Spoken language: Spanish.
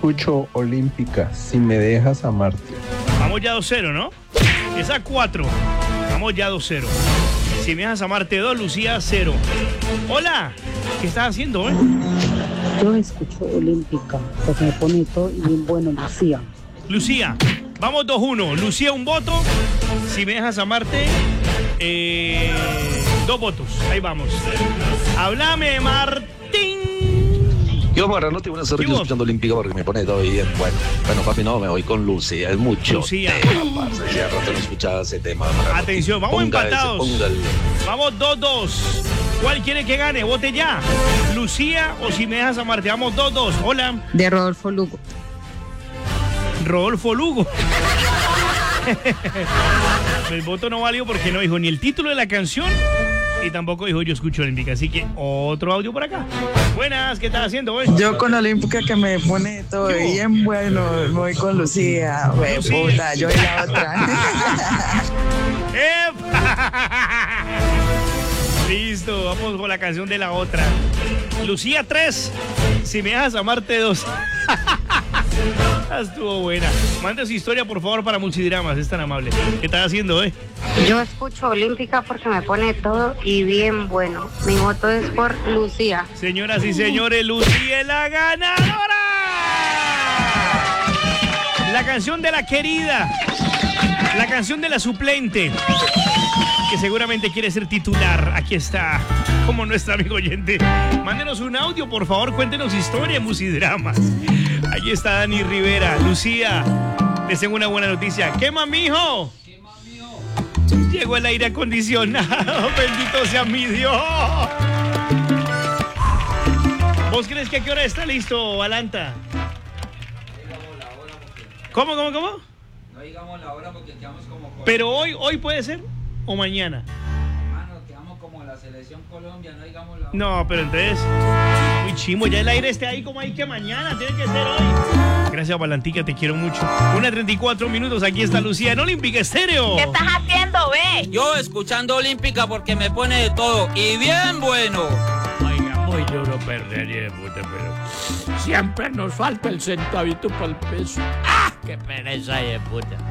escucho Olímpica, si me dejas amarte. Vamos ya 2-0, ¿no? Esa 4. Vamos ya 2-0. Si me dejas amarte 2, Lucía 0. Hola, ¿qué estás haciendo, Yo escucho Olímpica, porque me pone todo y bien bueno, Lucía. Lucía, vamos 2-1. Lucía, un voto. Si me dejas amarte, 2 votos. Ahí vamos. Háblame, Martín. Yo, Marranote, buenas tardes, escuchando Olímpica porque me pone todo bien. Bueno, papi, no, me voy con Lucía, es mucho. Lucía. Parce, ya rato no escuchaba ese tema, Marranote. Atención, vamos empatados. Vamos 2-2. ¿Cuál quiere que gane? Vote ya. Lucía o si me dejas amarte. Vamos 2-2. Hola. De Rodolfo Lugo. Rodolfo Lugo. El voto no valió porque no dijo ni el título de la canción y tampoco dijo yo escucho Olímpica. Así que otro audio por acá. Buenas, ¿qué estás haciendo, güey? Yo con Olímpica que me pone todo bien bueno, me voy con Lucía, güey, puta, yo y la otra. Listo, vamos con la canción de la otra. Lucía 3, si me dejas amarte 2. Estuvo buena. Manda su historia, por favor, para Multidramas, es tan amable. ¿Qué estás haciendo, Yo escucho Olímpica porque me pone todo y bien bueno. Mi voto es por Lucía. Señoras y señores, Lucía es la ganadora. La canción de la querida. La canción de la suplente, que seguramente quiere ser titular. Aquí está, como nuestro amigo oyente. Mándenos un audio, por favor, cuéntenos historia en Musidramas. Allí está Dani Rivera. Lucía, les tengo una buena noticia. ¿Quema, mijo? Llegó el aire acondicionado. Bendito sea mi Dios. ¿Vos crees que a qué hora está listo, Alanta? ¿Cómo? No digamos la hora porque quedamos como... Pero hoy puede ser o mañana. Hermano, quedamos como la selección Colombia, no digamos la hora. No, pero entonces, muy chimo, ya el aire esté ahí como ahí que mañana, tiene que ser hoy. Gracias, Valentica, te quiero mucho. 1:34 minutos, aquí está Lucía en Olímpica Estéreo. ¿Qué estás haciendo, ve? Yo escuchando Olímpica porque me pone de todo y bien bueno. Oiga, muy duro perder, puta, pero siempre nos falta el centavito para el peso. ¡Ah! ¡Qué pereza, puta!